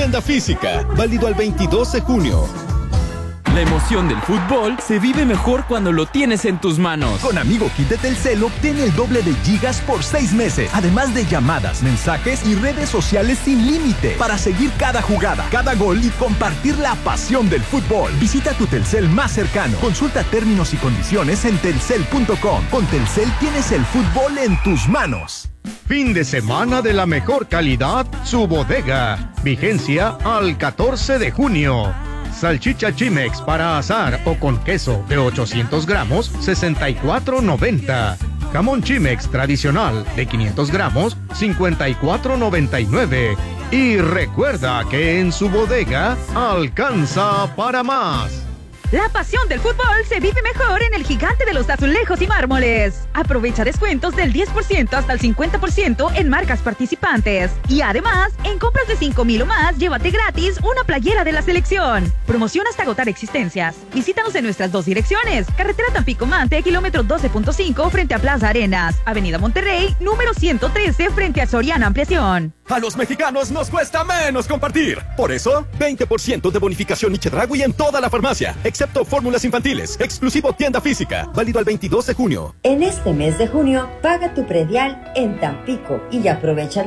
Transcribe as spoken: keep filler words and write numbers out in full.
tienda física. Válido al veintidós de junio. La emoción del fútbol se vive mejor cuando lo tienes en tus manos. Con Amigo Kit de Telcel obtén el doble de gigas por seis meses, además de llamadas, mensajes y redes sociales sin límite para seguir cada jugada, cada gol y compartir la pasión del fútbol. Visita tu Telcel más cercano. Consulta términos y condiciones en telcel punto com. Con Telcel tienes el fútbol en tus manos. Fin de semana de la mejor calidad, Su Bodega. Vigencia al catorce de junio. Salchicha Chimex para asar o con queso de ochocientos gramos, sesenta y cuatro noventa. Jamón Chimex tradicional de quinientos gramos, cincuenta y cuatro noventa y nueve. Y recuerda que en Su Bodega alcanza para más. La pasión del fútbol se vive mejor en el Gigante de los Azulejos y Mármoles. Aprovecha descuentos del diez por ciento hasta el cincuenta por ciento en marcas participantes. Y además, en compras de cinco mil o más, llévate gratis una playera de la selección. Promoción hasta agotar existencias. Visítanos en nuestras dos direcciones. Carretera Tampico-Mante, kilómetro doce punto cinco, frente a Plaza Arenas. Avenida Monterrey, número ciento trece, frente a Soriana Ampliación. A los mexicanos nos cuesta menos compartir. Por eso, veinte por ciento de bonificación y Chedraui en toda la farmacia, excepto fórmulas infantiles. Exclusivo tienda física. Válido al veintidós de junio. En este mes de junio, paga tu predial en Tampico y aprovecha